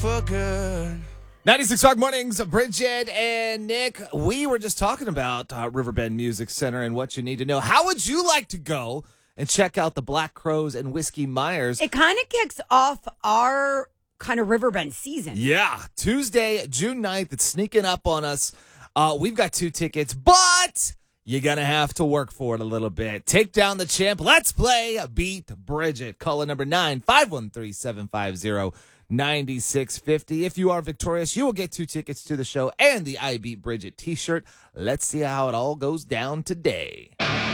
for good. 96 Rock Mornings, Bridget and Nick. We were just talking about Riverbend Music Center and what you need to know. How would you like to go and check out the Black Crowes and Whiskey Myers? It kind of kicks off our kind of Riverbend season. Yeah, Tuesday, June 9th. It's sneaking up on us. We've got 2 tickets, but you're going to have to work for it a little bit. Take down the champ. Let's play Beat Bridget. Caller number 9-513-750-9650. If you are victorious, you will get 2 tickets to the show and the I Beat Bridget t-shirt. Let's see how it all goes down today.